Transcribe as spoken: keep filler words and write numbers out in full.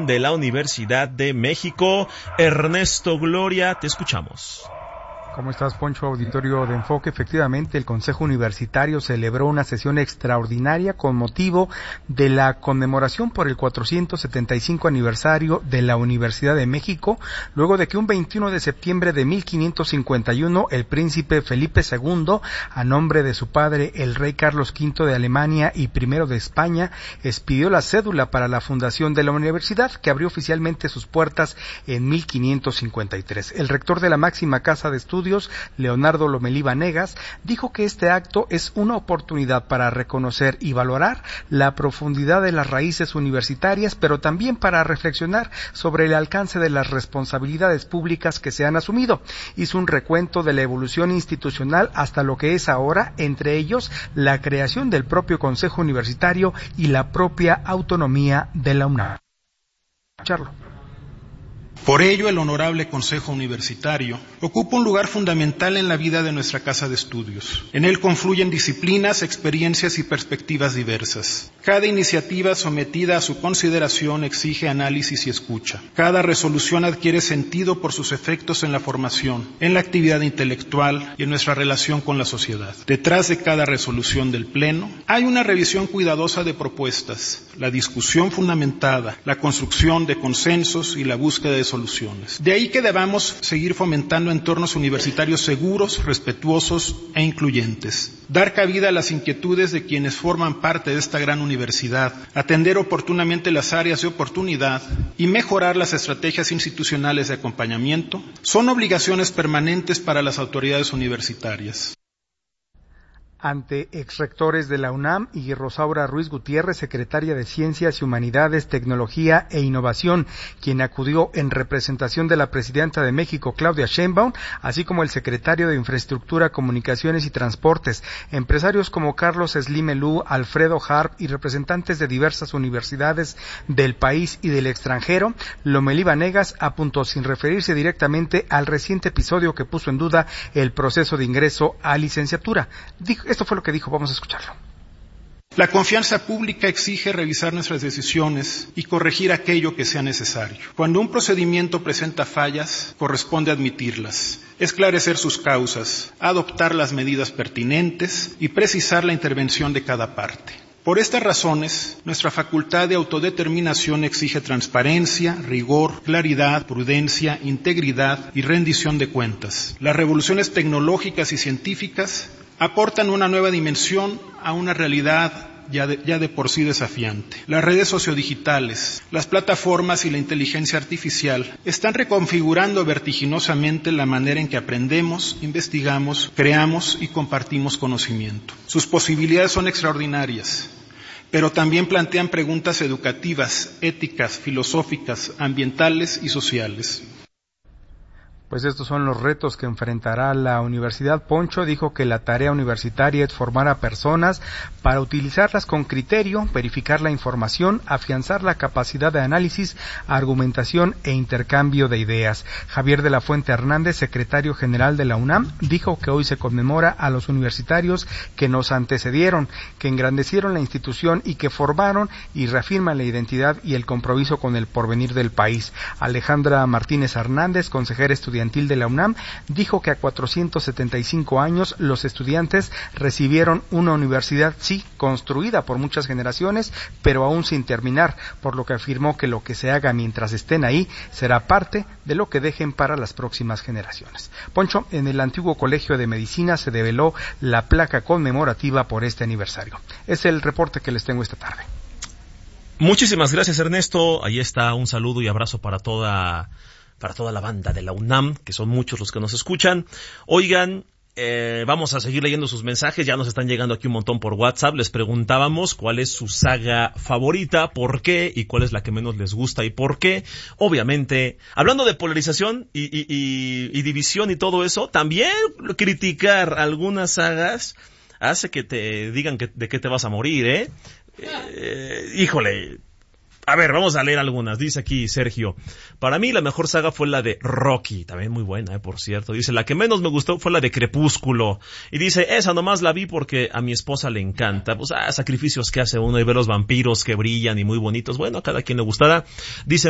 de la Universidad de México. Ernesto Gloria, te escuchamos. ¿Cómo estás, Poncho? Auditorio de Enfoque. Efectivamente, el Consejo Universitario celebró una sesión extraordinaria con motivo de la conmemoración por el cuatrocientos setenta y cinco aniversario de la Universidad de México, luego de que un veintiuno de septiembre de mil quinientos cincuenta y uno el príncipe Felipe segundo, a nombre de su padre el rey Carlos quinto de Alemania y primero de España, expidió la cédula para la fundación de la universidad, que abrió oficialmente sus puertas en mil quinientos cincuenta y tres. El rector de la máxima casa de estudios, Leonardo Lomelí Vanegas, dijo que este acto es una oportunidad para reconocer y valorar la profundidad de las raíces universitarias, pero también para reflexionar sobre el alcance de las responsabilidades públicas que se han asumido. Hizo un recuento de la evolución institucional hasta lo que es ahora, entre ellos la creación del propio Consejo Universitario y la propia autonomía de la UNAM. Charlo. Por ello, el Honorable Consejo Universitario ocupa un lugar fundamental en la vida de nuestra casa de estudios. En él confluyen disciplinas, experiencias y perspectivas diversas. Cada iniciativa sometida a su consideración exige análisis y escucha. Cada resolución adquiere sentido por sus efectos en la formación, en la actividad intelectual y en nuestra relación con la sociedad. Detrás de cada resolución del Pleno hay una revisión cuidadosa de propuestas, la discusión fundamentada, la construcción de consensos y la búsqueda de soluciones. De ahí que debamos seguir fomentando entornos universitarios seguros, respetuosos e incluyentes. Dar cabida a las inquietudes de quienes forman parte de esta gran universidad, atender oportunamente las áreas de oportunidad y mejorar las estrategias institucionales de acompañamiento son obligaciones permanentes para las autoridades universitarias. Ante exrectores de la UNAM y Rosaura Ruiz Gutiérrez, secretaria de Ciencias y Humanidades, Tecnología e Innovación, quien acudió en representación de la presidenta de México, Claudia Sheinbaum, así como el secretario de Infraestructura, Comunicaciones y Transportes, empresarios como Carlos Slimelú, Alfredo Harp y representantes de diversas universidades del país y del extranjero, Lomelí Vanegas apuntó, sin referirse directamente al reciente episodio que puso en duda el proceso de ingreso a licenciatura. Dijo, Esto fue lo que dijo, vamos a escucharlo. La confianza pública exige revisar nuestras decisiones y corregir aquello que sea necesario. Cuando un procedimiento presenta fallas, corresponde admitirlas, esclarecer sus causas, adoptar las medidas pertinentes y precisar la intervención de cada parte. Por estas razones, nuestra facultad de autodeterminación exige transparencia, rigor, claridad, prudencia, integridad y rendición de cuentas. Las revoluciones tecnológicas y científicas aportan una nueva dimensión a una realidad ya de, ya de por sí desafiante. Las redes sociodigitales, las plataformas y la inteligencia artificial están reconfigurando vertiginosamente la manera en que aprendemos, investigamos, creamos y compartimos conocimiento. Sus posibilidades son extraordinarias, pero también plantean preguntas educativas, éticas, filosóficas, ambientales y sociales. Pues estos son los retos que enfrentará la universidad. Poncho dijo que la tarea universitaria es formar a personas para utilizarlas con criterio, verificar la información, afianzar la capacidad de análisis, argumentación e intercambio de ideas. Javier de la Fuente Hernández, secretario general de la UNAM, dijo que hoy se conmemora a los universitarios que nos antecedieron, que engrandecieron la institución y que formaron y reafirman la identidad y el compromiso con el porvenir del país. Alejandra Martínez Hernández, consejera estudiantil de la UNAM, dijo que a cuatrocientos setenta y cinco años los estudiantes recibieron una universidad, sí, construida por muchas generaciones, pero aún sin terminar, por lo que afirmó que lo que se haga mientras estén ahí será parte de lo que dejen para las próximas generaciones. Poncho, en el antiguo Colegio de Medicina se develó la placa conmemorativa por este aniversario. Es el reporte que les tengo esta tarde. Muchísimas gracias, Ernesto. Ahí está, un saludo y abrazo para toda para toda la banda de la UNAM, que son muchos los que nos escuchan. Oigan, eh, vamos a seguir leyendo sus mensajes, ya nos están llegando aquí un montón por WhatsApp. Les preguntábamos cuál es su saga favorita, por qué, y cuál es la que menos les gusta y por qué. Obviamente, hablando de polarización y, y, y, y división y todo eso, también criticar algunas sagas hace que te digan que, de qué te vas a morir, ¿eh? eh híjole... A ver, vamos a leer algunas. Dice aquí Sergio, para mí la mejor saga fue la de Rocky, también muy buena, eh, por cierto. Dice, la que menos me gustó fue la de Crepúsculo. Y dice, esa nomás la vi porque a mi esposa le encanta. Pues, ah, sacrificios que hace uno y ver los vampiros que brillan y muy bonitos. Bueno, a cada quien le gustará. Dice